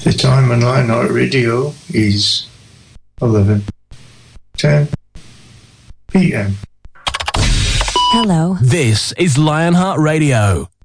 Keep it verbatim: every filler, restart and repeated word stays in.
The time on Lionheart Radio is eleven ten p.m. Hello. This is Lionheart Radio.